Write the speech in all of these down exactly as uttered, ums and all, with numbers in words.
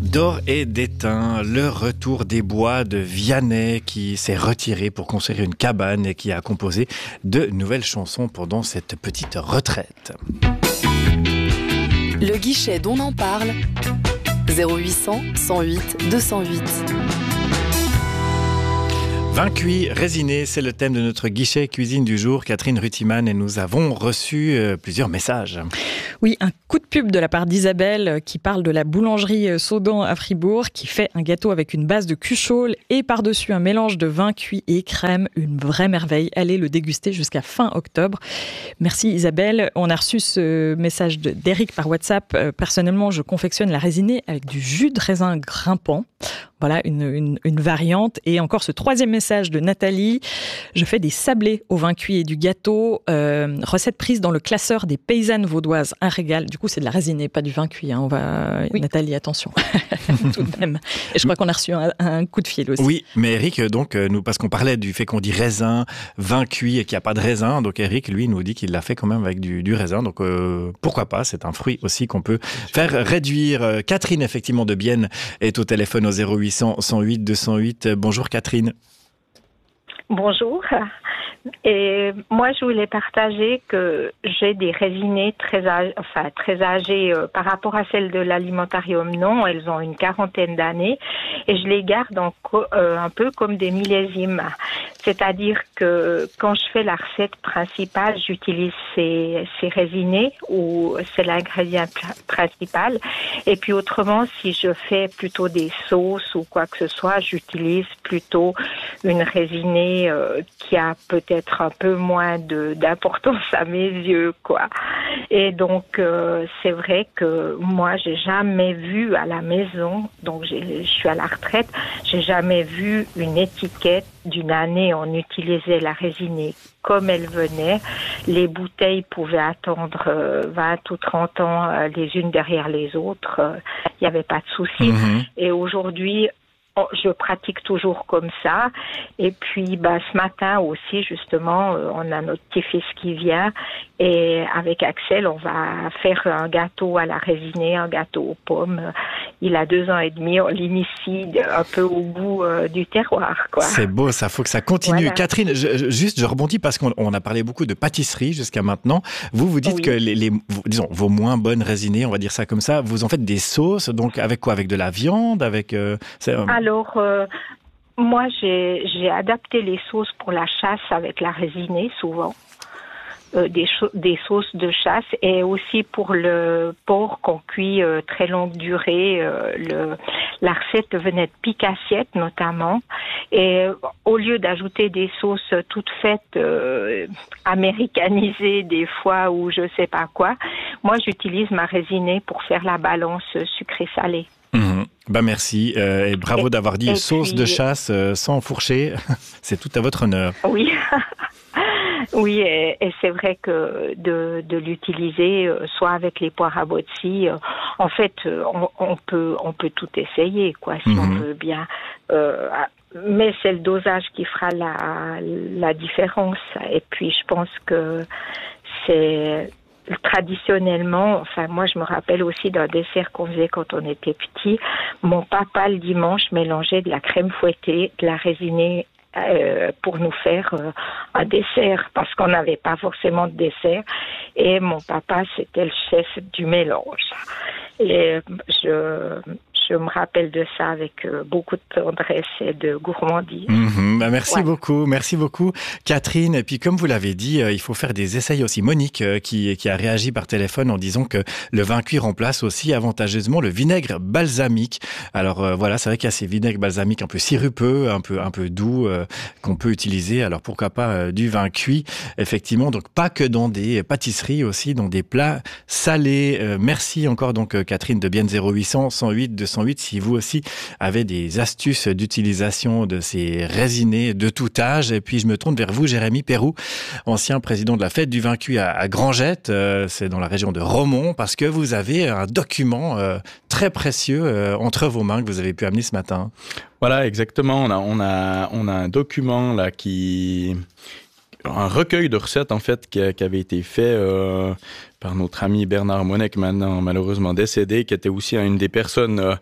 D'or et d'étain, le retour des bois de Vianney qui s'est retiré pour construire une cabane et qui a composé de nouvelles chansons pendant cette petite retraite. Le guichet d'On en parle, zéro huit cents, cent huit, deux cent huit. Vin cuit, résiné, c'est le thème de notre guichet cuisine du jour. Catherine Rutiman, et nous avons reçu euh, plusieurs messages. Oui, un coup de pub de la part d'Isabelle qui parle de la boulangerie Saudan à Fribourg qui fait un gâteau avec une base de cuchole et par-dessus un mélange de vin cuit et crème. Une vraie merveille. Allez le déguster jusqu'à fin octobre. Merci Isabelle. On a reçu ce message de, d'Eric par WhatsApp. Euh, personnellement, je confectionne la résinée avec du jus de raisin grimpant. Voilà, une, une, une variante. Et encore ce troisième message de Nathalie. Je fais des sablés au vin cuit et du gâteau. Euh, recette prise dans le classeur des paysannes vaudoises. Un régal. Du coup, c'est de la résinée, pas du vin cuit. Hein. On va... Oui. Nathalie, attention. Tout de même. Et je crois qu'on a reçu un, un coup de fil aussi. Oui, mais Eric, donc, nous, parce qu'on parlait du fait qu'on dit raisin, vin cuit et qu'il n'y a pas de raisin. Donc Eric, lui, nous dit qu'il l'a fait quand même avec du, du raisin. Donc euh, pourquoi pas, c'est un fruit aussi qu'on peut faire réduire. Catherine, effectivement, de Bienne, est au téléphone au zéro huit cents, cent huit, deux cent huit. Bonjour Catherine. Bonjour. Et moi, je voulais partager que j'ai des résinées très âgées, enfin très âgées euh, par rapport à celles de l'alimentarium. Non, elles ont une quarantaine d'années et je les garde en co- euh, un peu comme des millésimes. C'est-à-dire que quand je fais la recette principale, j'utilise ces, ces résinées ou c'est l'ingrédient principal. Et puis autrement, si je fais plutôt des sauces ou quoi que ce soit, j'utilise plutôt une résinée euh, qui a peut-être un peu moins de, d'importance à mes yeux, quoi. Et donc, euh, c'est vrai que moi, j'ai jamais vu à la maison, donc j'ai, je suis à la retraite, j'ai jamais vu une étiquette d'une année. On utilisait la résinée comme elle venait. Les bouteilles pouvaient attendre euh, vingt ou trente ans euh, les unes derrière les autres. Il euh, n'y avait pas de souci. Mmh. Et aujourd'hui, je pratique toujours comme ça. Et puis, bah, ce matin aussi, justement, euh, on a notre petit-fils qui vient. Et avec Axel, on va faire un gâteau à la résinée, un gâteau aux pommes. Il a deux ans et demi. On l'initie un peu au goût euh, du terroir, quoi. C'est beau, ça. Faut que ça continue. Voilà. Catherine, je, je, juste, je rebondis parce qu'on on a parlé beaucoup de pâtisserie jusqu'à maintenant. Vous, vous dites oui. que les, les, disons, vos moins bonnes résinées, on va dire ça comme ça, vous en faites des sauces. Donc, avec quoi? Avec de la viande? Avec, euh, c'est, euh... Alors, euh, moi, j'ai, j'ai adapté les sauces pour la chasse avec la résinée, souvent. Euh, des, cho- des sauces de chasse et aussi pour le porc qu'on cuit euh, très longue durée. Euh, le, la recette venait de pique-assiette notamment. Et euh, au lieu d'ajouter des sauces toutes faites, euh, américanisées des fois ou je sais pas quoi, moi j'utilise ma résinée pour faire la balance sucré-salé. Mmh. Bah merci euh, et bravo et, d'avoir dit sauce puis... de chasse euh, sans fourcher. C'est tout à votre honneur. Oui. Oui, et, et c'est vrai que de, de l'utiliser, euh, soit avec les poires à botti, euh, en fait, euh, on, on peut on peut tout essayer, quoi, si mmh. on veut bien. Euh, mais c'est le dosage qui fera la la différence. Et puis, je pense que c'est traditionnellement, enfin moi je me rappelle aussi d'un dessert qu'on faisait quand on était petit. Mon papa le dimanche mélangeait de la crème fouettée, de la résinée. Euh, pour nous faire euh, un dessert parce qu'on n'avait pas forcément de dessert et mon papa c'était le chef du mélange et je je me rappelle de ça avec euh, beaucoup de tendresse et de gourmandise. Mmh, bah merci ouais. beaucoup, merci beaucoup Catherine. Et puis comme vous l'avez dit, euh, il faut faire des essais aussi. Monique euh, qui, qui a réagi par téléphone en disant que le vin cuit remplace aussi avantageusement le vinaigre balsamique. Alors euh, voilà, c'est vrai qu'il y a ces vinaigres balsamiques un peu sirupeux, un peu, un peu doux euh, qu'on peut utiliser. Alors pourquoi pas euh, du vin cuit, effectivement. Donc pas que dans des pâtisseries, aussi dans des plats salés. Euh, merci encore donc euh, Catherine de Bienne zéro huit cents, cent huit, deux cent huit. Si vous aussi avez des astuces d'utilisation de ces résinés de tout âge. Et puis je me tourne vers vous, Jérémy Perroux, ancien président de la fête du vin cuit à, à Grangette. Euh, c'est dans la région de Romont, parce que vous avez un document euh, très précieux euh, entre vos mains que vous avez pu amener ce matin. Voilà, exactement. On a, on a, on a un document là qui... un recueil de recettes, en fait, qui, a, qui avait été fait euh, par notre ami Bernard Monnet, maintenant malheureusement décédé, qui était aussi une des personnes euh,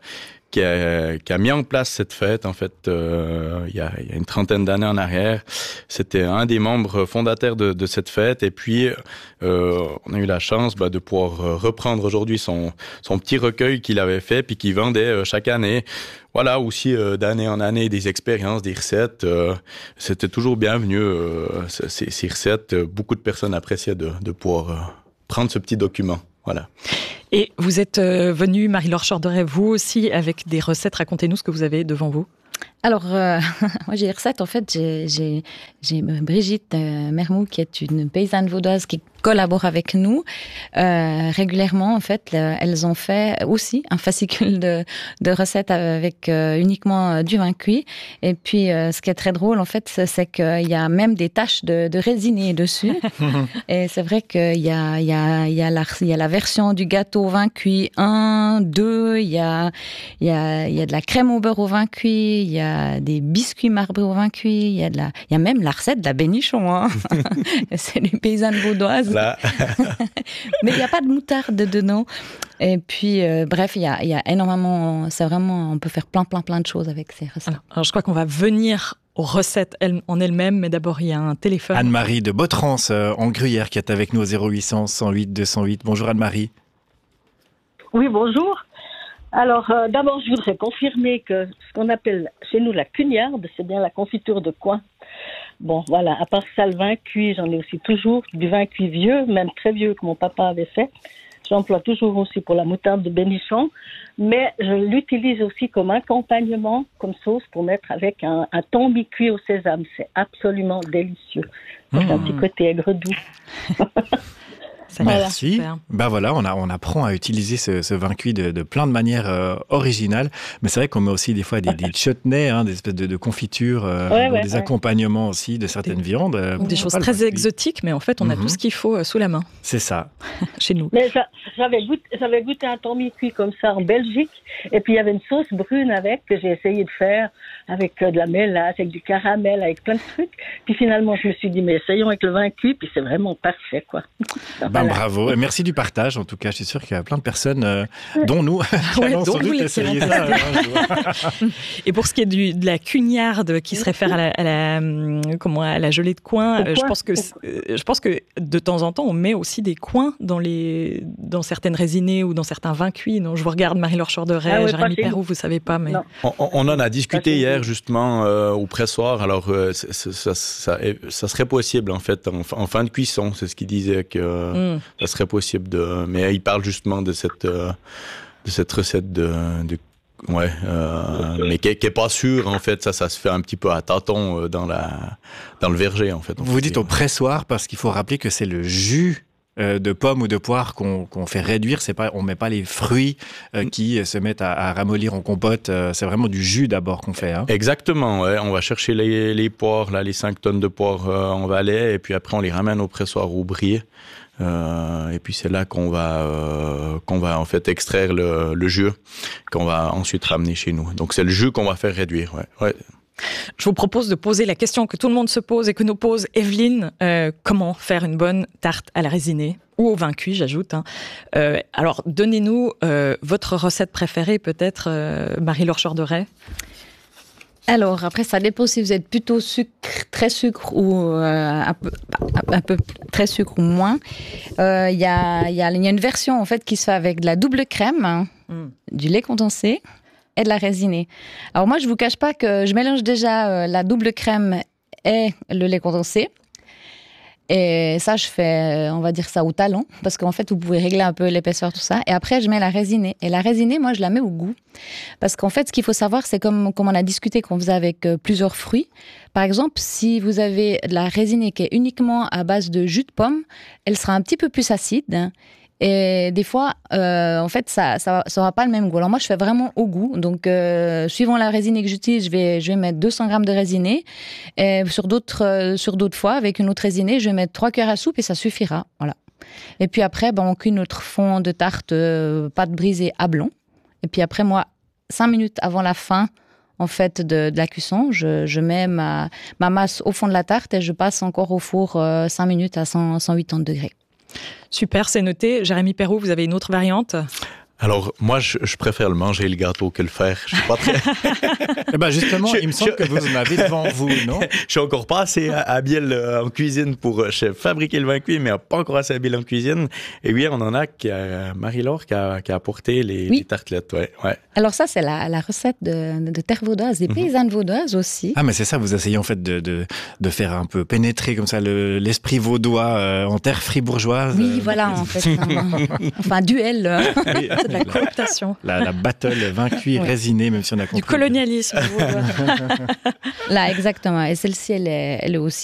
qui a, qui a mis en place cette fête, en fait, euh, il, y a, il y a une trentaine d'années en arrière. C'était un des membres fondateurs de, de cette fête. Et puis, euh, on a eu la chance bah, de pouvoir reprendre aujourd'hui son, son petit recueil qu'il avait fait, puis qu'il vendait euh, chaque année. Voilà, aussi euh, d'année en année, des expériences, des recettes. Euh, c'était toujours bienvenu, euh, ces, ces recettes. Beaucoup de personnes appréciaient de, de pouvoir euh, prendre ce petit document. Voilà. Et vous êtes euh, venue, Marie-Laure Chorderet, vous aussi, avec des recettes. Racontez-nous ce que vous avez devant vous. Alors, euh, moi j'ai des recettes. En fait, j'ai, j'ai, j'ai Brigitte euh, Mermou, qui est une paysanne vaudoise qui collabore avec nous euh, régulièrement. En fait, là, elles ont fait aussi un fascicule de, de recettes avec euh, uniquement euh, du vin cuit. Et puis, euh, ce qui est très drôle, en fait, c'est, c'est qu'il y a même des taches de, de résiné dessus. Et c'est vrai qu'il y a, il y a, il y a la, il y a la version du gâteau vin cuit un, deux. Il y a, il y a, il y a de la crème au beurre au vin cuit. Il y a des biscuits marbrés au vin cuit. Il y a de la, il y a même la recette de la bénichon. Hein. C'est les paysannes vaudoises. Mais il n'y a pas de moutarde dedans. Et puis, euh, bref, il y a, il y a énormément. C'est vraiment, on peut faire plein, plein, plein de choses avec ces recettes. Alors, alors je crois qu'on va venir aux recettes elles, en elles-mêmes, mais d'abord il y a un téléphone. Anne-Marie de Bottrance euh, en Gruyère qui est avec nous au zéro huit cent, cent huit, deux cent huit. Bonjour Anne-Marie. Oui, bonjour. Alors, euh, d'abord, je voudrais confirmer que ce qu'on appelle chez nous la cugnarde, c'est bien la confiture de coin. Bon, voilà, à part ça, le vin cuit, j'en ai aussi toujours du vin cuit vieux, même très vieux que mon papa avait fait. J'emploie toujours aussi pour la moutarde de bénichon, mais je l'utilise aussi comme accompagnement, comme sauce pour mettre avec un, un thon mi-cuit au sésame. C'est absolument délicieux. C'est mmh. un petit côté aigre-doux. Ça Merci. Ben voilà, on, a, on apprend à utiliser ce, ce vin cuit de, de plein de manières euh, originales. Mais c'est vrai qu'on met aussi des fois des, des chutneys, hein, des espèces de, de confitures, euh, ouais, ouais, des ouais. accompagnements aussi de certaines des, viandes. Euh, des choses très exotiques, mais en fait, on mm-hmm. a tout ce qu'il faut euh, sous la main. C'est ça. Chez nous. Mais ça, j'avais, goûté, j'avais goûté un thon mi-cuit comme ça en Belgique. Et puis, il y avait une sauce brune avec, que j'ai essayé de faire avec euh, de la mélasse, avec du caramel, avec plein de trucs. Puis finalement, je me suis dit, mais essayons avec le vin cuit, puis c'est vraiment parfait, quoi. Ben, voilà. Bravo. Et merci du partage. En tout cas, je suis sûr qu'il y a plein de personnes, euh, dont nous, qui ouais, allons sans doute essayer ça. Et pour ce qui est du, de la cugnarde qui se réfère à la, à la, comment, à la gelée de coin, euh, je, pense que, je pense que de temps en temps, on met aussi des coins dans, les, dans certaines résinées ou dans certains vins cuits. Donc, je vous regarde, Marie-Laure Chorderet, ah ouais, Jérémy Perrault, vous ne savez pas. Mais... On, on en a discuté hier, justement, euh, au pressoir. Alors, euh, ça, ça, ça, ça serait possible, en fait, en, en fin de cuisson. C'est ce qu'il disait, que euh, mm. ça serait possible de... Mais il parle justement de cette, euh, de cette recette de... de ouais, euh, mais qui n'est pas sûre, en fait. Ça, ça se fait un petit peu à tâtons euh, dans, la, dans le verger, en fait. Vous dites au pressoir parce qu'il faut rappeler que c'est le jus de pommes ou de poires qu'on, qu'on fait réduire. C'est pas, on met pas les fruits euh, qui se mettent à, à ramollir en compote. Euh, c'est vraiment du jus d'abord qu'on fait. Hein. Exactement. Ouais. On va chercher les, les poires, là, les cinq tonnes de poires euh, en Valais, et puis après on les ramène au pressoir ou Briey. Euh, et puis c'est là qu'on va euh, qu'on va en fait extraire le, le jus qu'on va ensuite ramener chez nous. Donc c'est le jus qu'on va faire réduire. Ouais. Ouais. Je vous propose de poser la question que tout le monde se pose et que nous pose Evelyne. Euh, comment faire une bonne tarte à la résinée ou au vin cuit, j'ajoute. Hein. Euh, alors, donnez-nous euh, votre recette préférée, peut-être, euh, Marie-Laure Chorderet. Alors, après, ça dépend si vous êtes plutôt sucre, très sucre ou euh, un, peu, un peu très sucre ou moins. Il euh, y, a, y, a, y a une version, en fait, qui se fait avec de la double crème, hein, mm. du lait condensé et de la résinée. Alors moi, je vous cache pas que je mélange déjà euh, la double crème et le lait condensé. Et ça, je fais, on va dire ça au talon, parce qu'en fait, vous pouvez régler un peu l'épaisseur, tout ça. Et après, je mets la résinée. Et la résinée, moi, je la mets au goût. Parce qu'en fait, ce qu'il faut savoir, c'est comme, comme on a discuté qu'on faisait avec euh, plusieurs fruits. Par exemple, si vous avez de la résinée qui est uniquement à base de jus de pomme, elle sera un petit peu plus acide, hein. Et des fois, euh, en fait, ça, ça, ça aura pas le même goût. Alors moi, je fais vraiment au goût. Donc, euh, suivant la résinée que j'utilise, je vais, je vais mettre deux cents grammes de résinée. Et sur d'autres, euh, sur d'autres fois, avec une autre résinée, je vais mettre trois cuillères à soupe et ça suffira. Voilà. Et puis après, ben, on cuit notre fond de tarte euh, pâte brisée à blanc. Et puis après, moi, cinq minutes avant la fin, en fait, de, de la cuisson, je, je mets ma, ma masse au fond de la tarte et je passe encore au four euh, cinq minutes à cent, cent quatre-vingts degrés. Super, c'est noté. Jérémy Perrault, vous avez une autre variante ? Alors, moi, je, je préfère le manger, le gâteau, que le faire. Je suis pas très... Eh ben justement, Je- il me semble je- que vous en avez devant vous, non? Je suis encore pas assez habile euh, en cuisine pour euh, chef, fabriquer le vin cuit, mais pas encore assez habile en cuisine. Et oui, on en a qui a Marie-Laure qui a, qui a apporté les, Oui. les tartelettes. Ouais, ouais. Alors ça, c'est la, la recette de, de terre vaudoise, des Mhm. paysannes vaudoises aussi. Ah, mais c'est ça, vous essayez en fait de, de, de faire un peu pénétrer comme ça le- l'esprit vaudois euh, en terre fribourgeoise. Oui, euh, voilà, en fait. un- enfin, un duel. euh. oui, C'est de la cooptation, la, la battle vin cuit Ouais. résiné, même si on a compris. du colonialisme. Là, exactement. Et celle-ci, elle est, elle est aussi